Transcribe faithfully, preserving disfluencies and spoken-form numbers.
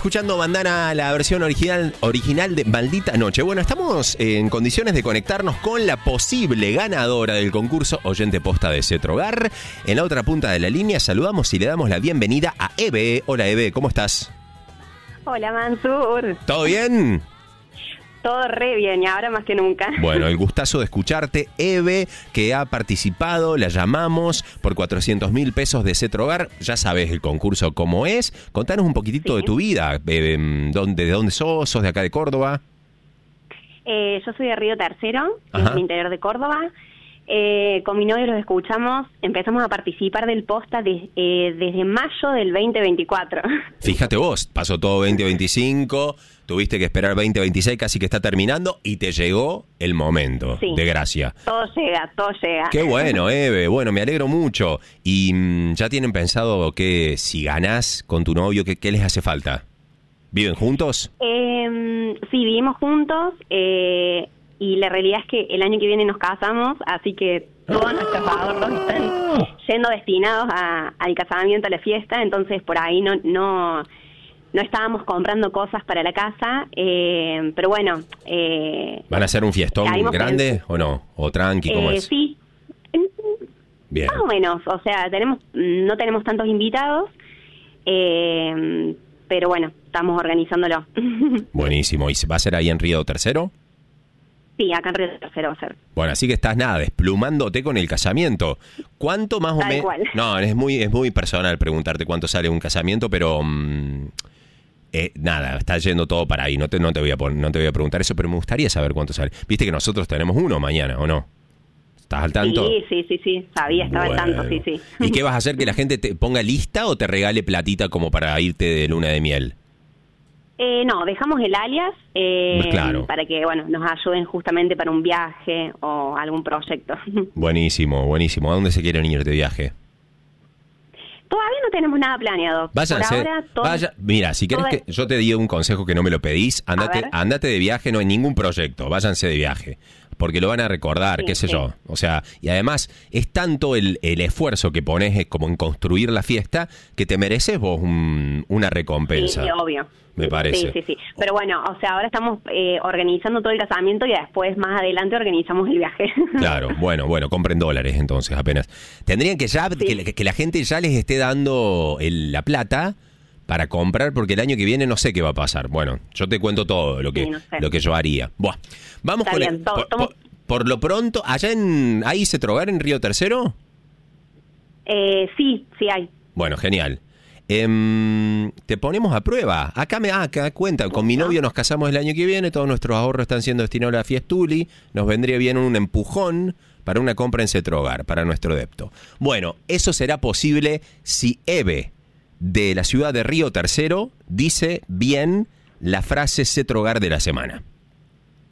escuchando Bandana, la versión original, original de Maldita Noche. Bueno, estamos en condiciones de conectarnos con la posible ganadora del concurso Oyente Posta de Cetrogar. En la otra punta de la línea saludamos y le damos la bienvenida a Eve. Hola Eve, ¿cómo estás? Hola Mansur. ¿Todo bien? Todo re bien y ahora más que nunca. Bueno, el gustazo de escucharte. Eve, que ha participado, la llamamos por cuatrocientos mil pesos de Cetrogar. Ya sabes el concurso cómo es. Contanos un poquitito sí. de tu vida. Eh, ¿dónde, ¿De dónde sos? ¿Sos de acá de Córdoba? Eh, yo soy de Río Tercero, en el interior de Córdoba. Eh, con mi novio los escuchamos, empezamos a participar del Posta de, eh, desde mayo del veinte veinticuatro. Fíjate vos, pasó todo veinte veinticinco, tuviste que esperar veinte veintiséis, casi que está terminando, y te llegó el momento sí. de gracia. Todo llega, todo llega. Qué bueno, Eve, bueno, me alegro mucho. ¿Y mmm, ya tienen pensado que si ganás con tu novio, qué, qué les hace falta? ¿Viven juntos? Eh, sí, vivimos juntos, eh... y la realidad es que el año que viene nos casamos, así que todos nuestros ahorros están yendo destinados a, al casamiento, a la fiesta, entonces por ahí no no no estábamos comprando cosas para la casa, eh, pero bueno. Eh, ¿Van a hacer un fiestón grande en, o no? ¿O tranqui? ¿Cómo eh, es? Sí, bien. Más o menos, o sea, tenemos no tenemos tantos invitados, eh, pero bueno, estamos organizándolo. Buenísimo, ¿y va a ser ahí en Río Tercero? Sí, acá en Río Tercero va a ser. Bueno, así que estás nada, desplumándote con el casamiento. ¿Cuánto más o menos? No, es muy, es muy personal preguntarte cuánto sale un casamiento, pero um, eh, nada, está yendo todo para ahí. No te, no te voy a poner, no te voy a preguntar eso, pero me gustaría saber cuánto sale. Viste que nosotros tenemos uno mañana, ¿o no? ¿Estás al tanto? Sí, sí, sí, sí. Sabía, estaba bueno. al tanto, sí, sí. ¿Y qué vas a hacer? ¿Que la gente te ponga lista o te regale platita como para irte de luna de miel? Eh, no, dejamos el alias eh, claro. para que bueno nos ayuden justamente para un viaje o algún proyecto. Buenísimo, buenísimo. ¿A dónde se quieren ir de viaje? Todavía no tenemos nada planeado. Váyanse, Por ahora, todo, vaya, mira, si querés que yo te diga un consejo que no me lo pedís, andate, andate de viaje, no hay ningún proyecto, váyanse de viaje. Porque lo van a recordar, sí, qué sé sí. yo. O sea, y además es tanto el, el esfuerzo que pones como en construir la fiesta que te mereces vos un, una recompensa. Sí, obvio. Me parece. Sí, sí, sí. Pero bueno, o sea, ahora estamos eh, organizando todo el casamiento y después, más adelante, organizamos el viaje. Claro, bueno, bueno, compren dólares entonces apenas. Tendrían que ya, sí. que, que la gente ya les esté dando el, la plata para comprar, porque el año que viene no sé qué va a pasar. Bueno, yo te cuento todo lo que, sí, no sé. lo que yo haría. Buah. Vamos Está con bien, el, todo, por, por, por lo pronto, allá en, ¿hay Cetrogar en Río Tercero? Eh, sí, sí hay. Bueno, genial. Eh, te ponemos a prueba. Acá me ah, acá cuenta, con mi novio nos casamos el año que viene, todos nuestros ahorros están siendo destinados a la Fiestuli, nos vendría bien un empujón para una compra en Cetrogar, para nuestro depto. Bueno, eso será posible si Eve, de la ciudad de Río Tercero, dice bien la frase Cetrogar de la semana.